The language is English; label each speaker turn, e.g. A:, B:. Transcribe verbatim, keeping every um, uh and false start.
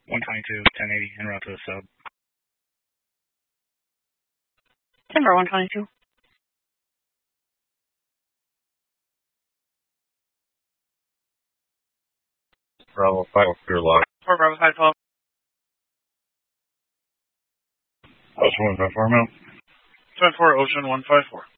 A: one twenty-two, ten eighty, en route to the sub.
B: Denver one twenty-two.
C: Bravo five, clear log.
B: four Bravo five twelve.
C: Ocean one five four, mount.
D: seven four, Ocean one five four.